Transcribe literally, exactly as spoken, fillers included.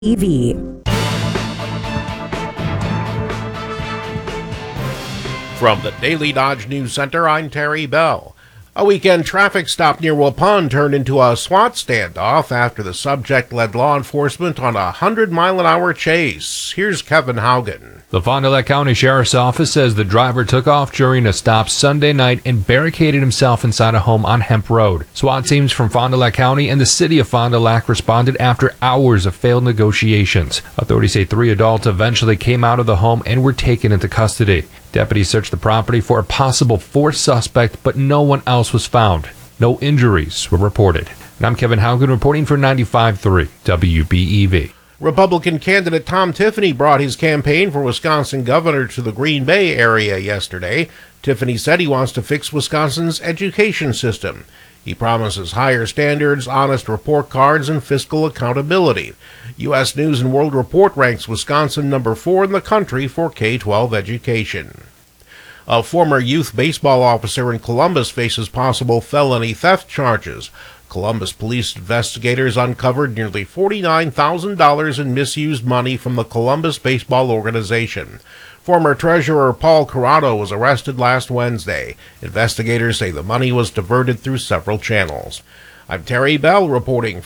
E V. From the Daily Dodge News Center, I'm Terry Bell. A weekend traffic stop near Waupun turned into a SWAT standoff after the subject led law enforcement on a hundred-mile-an-hour chase. Here's Kevin Haugen. The Fond du Lac County Sheriff's Office says the driver took off during a stop Sunday night and barricaded himself inside a home on Hemp Road. SWAT teams from Fond du Lac County and the city of Fond du Lac responded after hours of failed negotiations. Authorities say three adults eventually came out of the home and were taken into custody. Deputies searched the property for a possible fourth suspect, but no one else was found. No injuries were reported. And I'm Kevin Haugen reporting for ninety-five point three W B E V. Republican candidate Tom Tiffany brought his campaign for Wisconsin governor to the Green Bay area yesterday. Tiffany said he wants to fix Wisconsin's education system. He promises higher standards, honest report cards, and fiscal accountability. U S News and World Report ranks Wisconsin number four in the country for K twelve education. A former youth baseball officer in Columbus faces possible felony theft charges. Columbus police investigators uncovered nearly forty-nine thousand dollars in misused money from the Columbus baseball organization. Former treasurer Paul Corrado was arrested last Wednesday. Investigators say the money was diverted through several channels. I'm Terry Bell reporting